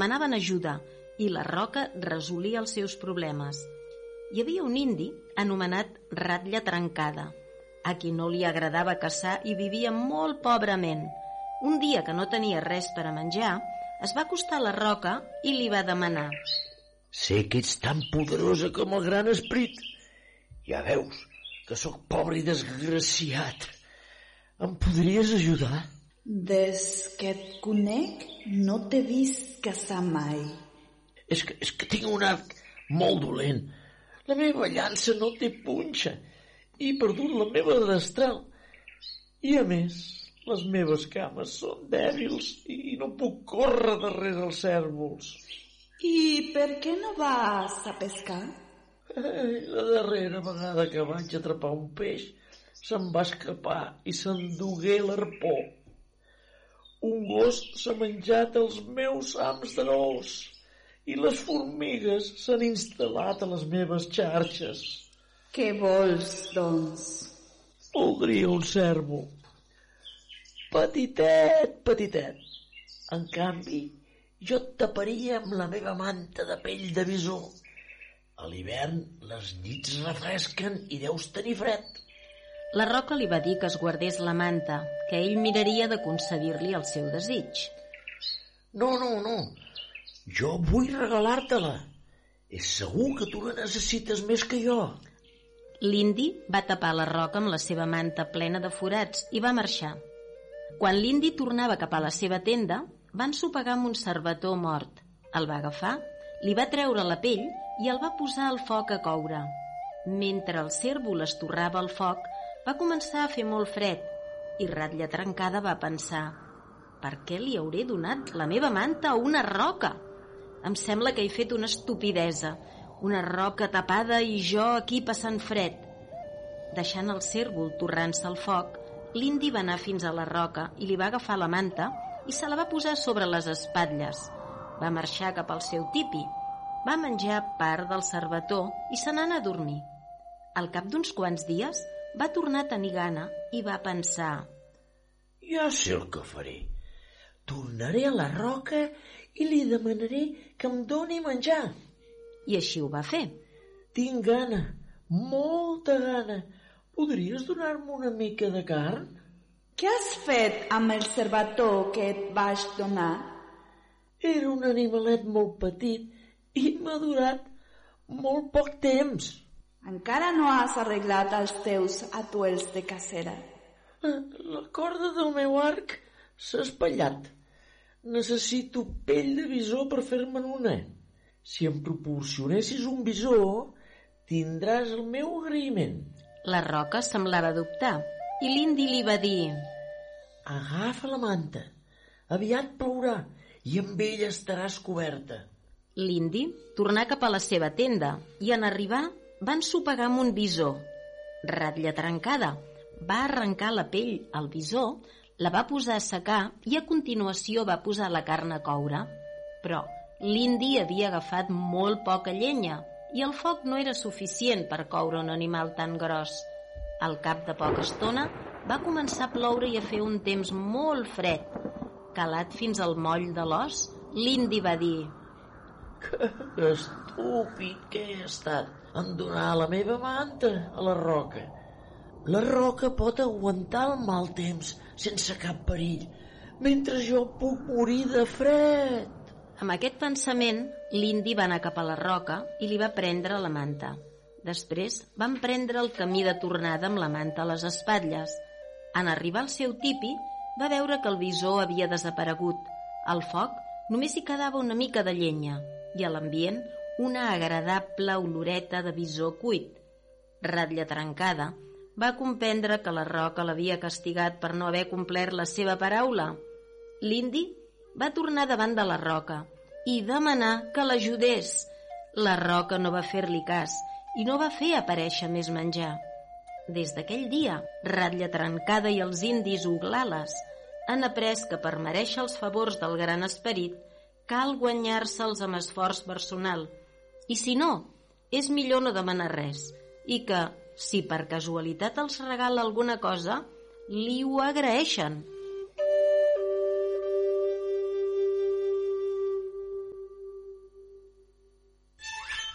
demanaven ajuda i la roca resolia els seus problemes. Hi havia un indi anomenat Ratlla Trencada, a qui no li agradava caçar i vivia molt pobrament. Un dia que no tenia res per a menjar, es va acostar a la roca i li va demanar: sé que ets tan poderosa com el gran esprit. Ja veus que sóc pobre i desgraciat. Em podries ajudar? Des que et conec, no t'he vist caçar mai. És que tinc un arc molt dolent. La meva llança no té punxa. He perdut la meva destral. I a més, les meves cames són dèbils i no puc córrer darrere els cérvols. I per què no vas a pescar? La darrera vegada que vaig atrapar un peix se'm va escapar i s'endugué l'arpó. Un gos s'ha menjat els meus hàmsters i les formigues s'han instal·lat a les meves xarxes. Què vols, doncs? Voldria un cérvol. Petitet, petitet. En canvi, jo et taparia amb la meva manta de pell de bisó. A l'hivern les nits refresquen i deus tenir fred. La roca li va dir que es guardés la manta, que ell miraria de concedir-li el seu desig. No. Jo vull regalar-te-la. És segur que tu la necessites més que jo. L'indi va tapar la roca amb la seva manta plena de forats i va marxar. Quan l'indi tornava cap a la seva tenda, va ensopegar amb un cervató mort. El va agafar, li va treure la pell i el va posar al foc a coure. Mentre el cérvol es torrava al foc, va començar a fer molt fred i Ratlla Trencada va pensar: per què li hauré donat la meva manta a una roca? Em sembla que he fet una estupidesa. Una roca tapada i jo aquí passant fred. Deixant el cérvol torrant-se al foc, l'indi va anar fins a la roca i li va agafar la manta i se la va posar sobre les espatlles. Va marxar cap al seu tipi, va menjar part del cervató i se n'anà a dormir. Al cap d'uns quants dies va tornar a tenir gana i va pensar: ja sé el que faré. Tornaré a la roca i li demanaré que em doni menjar. I així ho va fer. Tinc gana, molta gana. Podries donar-me una mica de carn? Què has fet amb el cervató que et vaig donar? Era un animalet molt petit i m'ha durat molt poc temps. Encara no has arreglat els teus atuells de cacera. La corda del meu arc s'ha espatllat. Necessito pell de bisó per fer-me'n una. Si em proporcionessis un bisó, tindràs el meu agraïment. La roca semblava dubtar i l'indi li va dir: agafa la manta, aviat plourà i amb ella estaràs coberta. L'indi tornà cap a la seva tenda i en arribar va ensopegar amb un bisó. Ratlla Trencada va arrencar la pell al bisó, la va posar a secar i a continuació va posar la carn a coure. Però l'indi havia agafat molt poca llenya i el foc no era suficient per coure un animal tan gros. Al cap de poca estona va començar a ploure i a fer un temps molt fred. Calat fins al moll de l'os, l'indi va dir: que estúpid que he estat en donar la meva manta a la roca. La roca pot aguantar el mal temps sense cap perill, mentre jo puc morir de fred. Amb aquest pensament, l'indi va anar cap a la roca i li va prendre la manta. Després van prendre el camí de tornada amb la manta a les espatlles. En arribar al seu tipi, va veure que el bisó havia desaparegut. Al foc només hi quedava una mica de llenya i a l'ambient una agradable oloreta de bisó cuit. Ratlla Trencada va comprendre que la roca l'havia castigat per no haver complert la seva paraula. L'indi va tornar davant de la roca i demanar que l'ajudés. La roca no va fer-li cas i no va fer aparèixer més menjar. Des d'aquell dia, Ratlla Trencada i els indis Uglales han après que per merèixer els favors del gran esperit cal guanyar-se'ls amb esforç personal. I si no, és millor no demanar res i que, si per casualitat els regala alguna cosa, li ho agraeixen.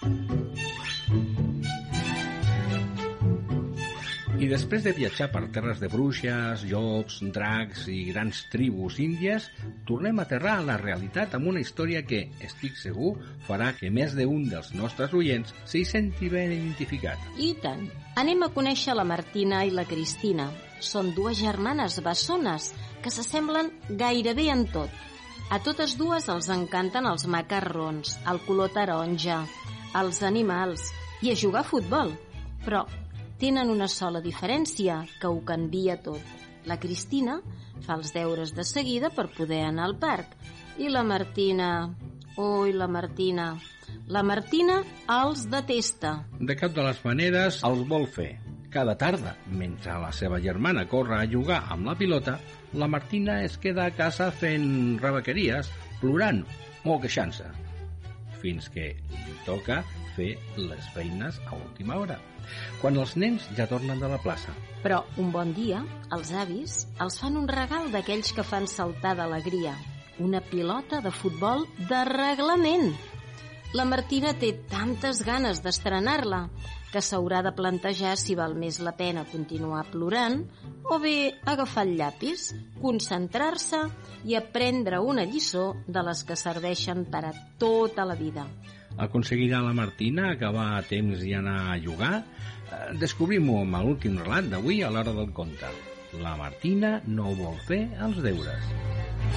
I després de viatjar per terres de bruixes, llops, dracs i grans tribus índies, tornem a aterrar a la realitat amb una història que, estic segur, farà que més d'un dels nostres oients s'hi senti ben identificat. I tant. Anem a conèixer la Martina i la Cristina. Són dues germanes bessones que s'assemblen gairebé en tot. A totes dues els encanten els macarrons, el color taronja, els animals i a jugar a futbol. Però tenen una sola diferència, que ho canvia tot. La Cristina fa els deures de seguida per poder anar al parc. I la Martina... Ui, la Martina... La Martina els detesta. De cap de les maneres els vol fer. Cada tarda, mentre la seva germana corre a jugar amb la pilota, la Martina es queda a casa fent rebequeries, plorant o queixant-se, fins que li toca fer les feines a última hora, quan els nens ja tornen de la plaça. Però un bon dia, els avis els fan un regal d'aquells que fan saltar d'alegria. Una pilota de futbol de reglament. La Martina té tantes ganes d'estrenar-la que s'haurà de plantejar si val més la pena continuar plorant o bé agafar el llapis, concentrar-se i aprendre una lliçó de les que serveixen per a tota la vida. Aconseguirà la Martina acabar a temps i anar a jugar? Descobrim-ho amb l'últim relat d'avui a l'Hora del Conte. La Martina no vol fer els deures.